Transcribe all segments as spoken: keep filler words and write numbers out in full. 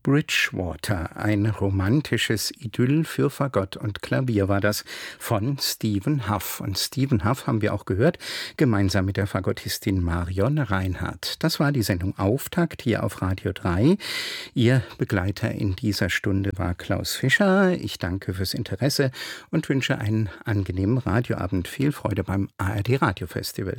Bridgewater, ein romantisches Idyll für Fagott und Klavier war das von Stephen Hough. Und Stephen Hough haben wir auch gehört, gemeinsam mit der Fagottistin Marion Reinhardt. Das war die Sendung Auftakt hier auf Radio drei. Ihr Begleiter in dieser Stunde war Klaus Fischer. Ich danke fürs Interesse und wünsche einen angenehmen Radioabend. Viel Freude beim A R D Radiofestival.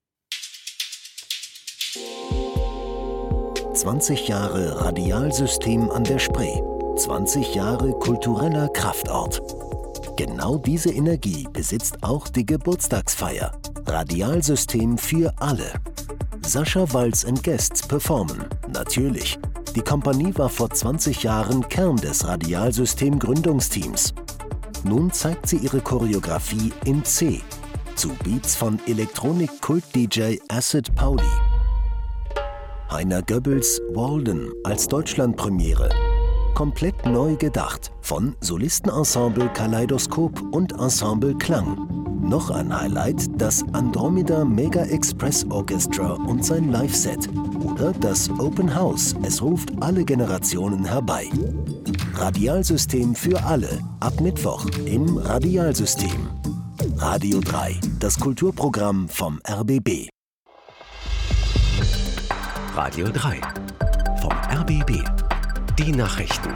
zwanzig Jahre Radialsystem an der Spree. zwanzig Jahre kultureller Kraftort. Genau diese Energie besitzt auch die Geburtstagsfeier. Radialsystem für alle. Sascha Walz and Guests performen. Natürlich. Die Kompanie war vor zwanzig Jahren Kern des Radialsystem-Gründungsteams. Nun zeigt sie ihre Choreografie in C. Zu Beats von Elektronik-Kult-D J Acid Pauli. Heiner Goebbels Walden als Deutschlandpremiere. Komplett neu gedacht von Solistenensemble Kaleidoskop und Ensemble Klang. Noch ein Highlight, das Andromeda Mega Express Orchestra und sein Live-Set. Oder das Open House, es ruft alle Generationen herbei. Radialsystem für alle, ab Mittwoch im Radialsystem. Radio drei, das Kulturprogramm vom R B B. Radio drei vom R B B. Die Nachrichten.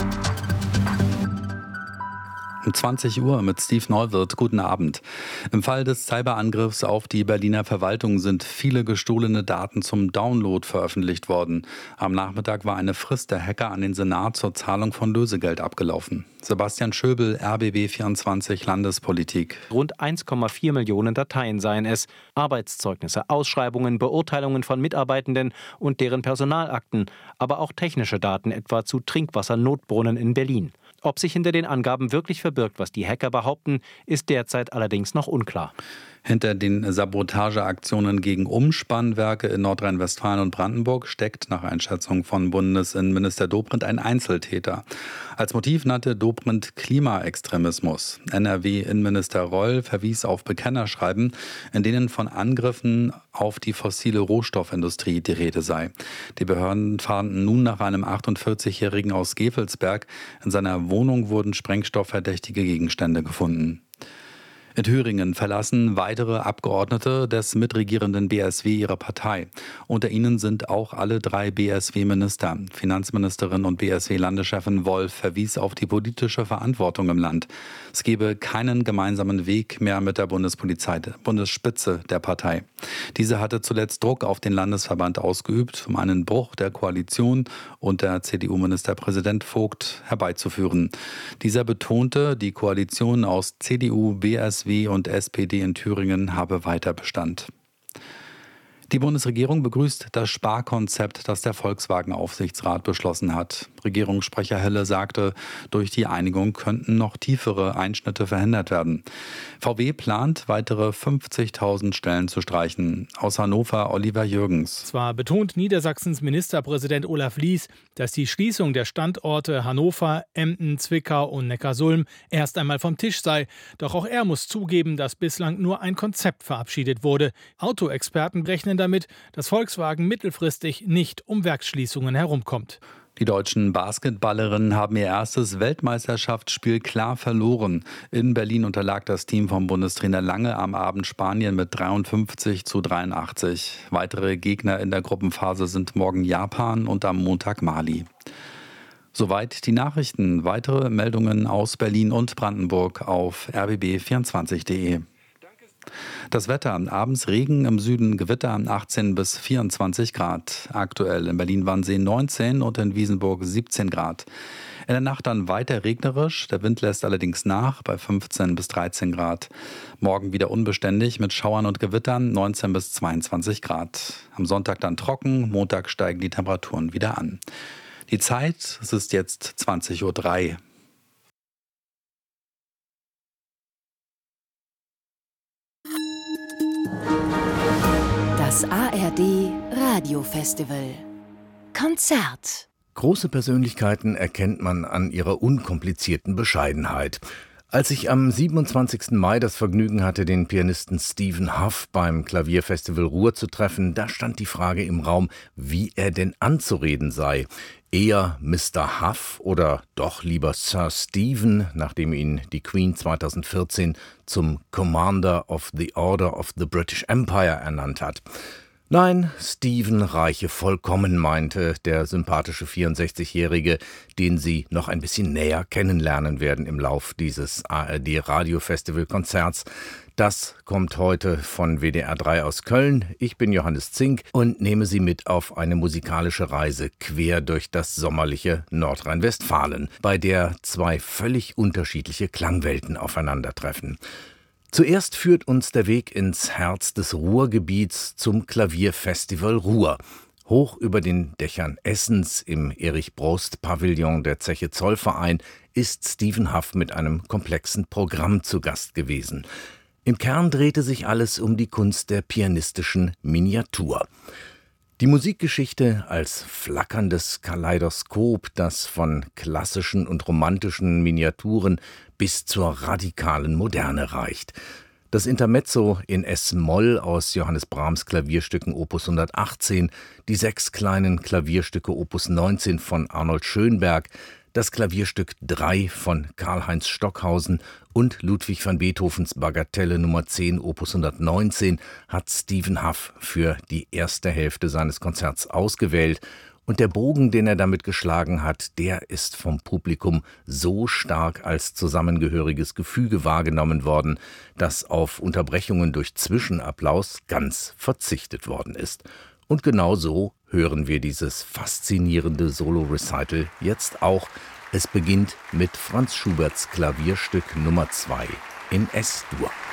Um zwanzig Uhr mit Steve Neuwirth. Guten Abend. Im Fall des Cyberangriffs auf die Berliner Verwaltung sind viele gestohlene Daten zum Download veröffentlicht worden. Am Nachmittag war eine Frist der Hacker an den Senat zur Zahlung von Lösegeld abgelaufen. Sebastian Schöbel, R B B vierundzwanzig Landespolitik. Rund eins Komma vier Millionen Dateien seien es. Arbeitszeugnisse, Ausschreibungen, Beurteilungen von Mitarbeitenden und deren Personalakten, aber auch technische Daten, etwa zu Trinkwassernotbrunnen in Berlin. Ob sich hinter den Angaben wirklich verbirgt, was die Hacker behaupten, ist derzeit allerdings noch unklar. Hinter den Sabotageaktionen gegen Umspannwerke in Nordrhein-Westfalen und Brandenburg steckt nach Einschätzung von Bundesinnenminister Dobrindt ein Einzeltäter. Als Motiv nannte Dobrindt Klimaextremismus. N R W-Innenminister Reul verwies auf Bekennerschreiben, in denen von Angriffen auf die fossile Rohstoffindustrie die Rede sei. Die Behörden fahnden nun nach einem achtundvierzigjährigen aus Gevelsberg. In seiner Wohnung wurden sprengstoffverdächtige Gegenstände gefunden. In Thüringen verlassen weitere Abgeordnete des mitregierenden B S W ihre Partei. Unter ihnen sind auch alle drei B S W-Minister. Finanzministerin und B S W-Landeschefin Wolf verwies auf die politische Verantwortung im Land. Es gebe keinen gemeinsamen Weg mehr mit der Bundespolizei, der Bundesspitze der Partei. Diese hatte zuletzt Druck auf den Landesverband ausgeübt, um einen Bruch der Koalition unter C D U-Ministerpräsident Vogt herbeizuführen. Dieser betonte, die Koalition aus C D U, B S W und S P D in Thüringen habe weiter Bestand. Die Bundesregierung begrüßt das Sparkonzept, das der Volkswagen-Aufsichtsrat beschlossen hat. Regierungssprecher Helle sagte, durch die Einigung könnten noch tiefere Einschnitte verhindert werden. V W plant, weitere fünfzigtausend Stellen zu streichen. Aus Hannover Oliver Jürgens. Zwar betont Niedersachsens Ministerpräsident Olaf Lies, dass die Schließung der Standorte Hannover, Emden, Zwickau und Neckarsulm erst einmal vom Tisch sei. Doch auch er muss zugeben, dass bislang nur ein Konzept verabschiedet wurde. Autoexperten rechnen damit, dass Volkswagen mittelfristig nicht um Werksschließungen herumkommt. Die deutschen Basketballerinnen haben ihr erstes Weltmeisterschaftsspiel klar verloren. In Berlin unterlag das Team vom Bundestrainer Lange am Abend Spanien mit dreiundfünfzig zu dreiundachtzig. Weitere Gegner in der Gruppenphase sind morgen Japan und am Montag Mali. Soweit die Nachrichten. Weitere Meldungen aus Berlin und Brandenburg auf r b b vierundzwanzig punkt de. Das Wetter, abends Regen, im Süden Gewitter, achtzehn bis vierundzwanzig Grad. Aktuell in Berlin-Wannsee neunzehn und in Wiesenburg siebzehn Grad. In der Nacht dann weiter regnerisch, der Wind lässt allerdings nach bei fünfzehn bis dreizehn Grad. Morgen wieder unbeständig mit Schauern und Gewittern, neunzehn bis zweiundzwanzig Grad. Am Sonntag dann trocken, Montag steigen die Temperaturen wieder an. Die Zeit, es ist jetzt zwanzig Uhr drei. Das A R D Radiofestival Konzert. Große Persönlichkeiten erkennt man an ihrer unkomplizierten Bescheidenheit. Als ich am siebenundzwanzigsten Mai das Vergnügen hatte, den Pianisten Stephen Hough beim Klavierfestival Ruhr zu treffen, da stand die Frage im Raum, wie er denn anzureden sei. Eher Mister Huff oder doch lieber Sir Stephen, nachdem ihn die Queen zweitausendvierzehn zum Commander of the Order of the British Empire ernannt hat. Nein, Stephen reiche vollkommen, meinte der sympathische vierundsechzigjährige, den Sie noch ein bisschen näher kennenlernen werden im Lauf dieses A R D-Radio-Festival-Konzerts. Das kommt heute von W D R drei aus Köln. Ich bin Johannes Zink und nehme Sie mit auf eine musikalische Reise quer durch das sommerliche Nordrhein-Westfalen, bei der zwei völlig unterschiedliche Klangwelten aufeinandertreffen. Zuerst führt uns der Weg ins Herz des Ruhrgebiets zum Klavierfestival Ruhr. Hoch über den Dächern Essens im Erich-Brost-Pavillon der Zeche Zollverein ist Stephen Huff mit einem komplexen Programm zu Gast gewesen. Im Kern drehte sich alles um die Kunst der pianistischen Miniatur. Die Musikgeschichte als flackerndes Kaleidoskop, das von klassischen und romantischen Miniaturen bis zur radikalen Moderne reicht. Das Intermezzo in Es-Moll aus Johannes Brahms Klavierstücken Opus hundertachtzehn, die sechs kleinen Klavierstücke Opus neunzehn von Arnold Schönberg, das Klavierstück drei von Karl-Heinz Stockhausen und Ludwig van Beethovens Bagatelle Nummer zehn Opus hundertneunzehn hat Stephen Huff für die erste Hälfte seines Konzerts ausgewählt. Und der Bogen, den er damit geschlagen hat, der ist vom Publikum so stark als zusammengehöriges Gefüge wahrgenommen worden, dass auf Unterbrechungen durch Zwischenapplaus ganz verzichtet worden ist. Und genau so hören wir dieses faszinierende Solo-Recital jetzt auch. Es beginnt mit Franz Schuberts Klavierstück Nummer zwei in Es-Dur.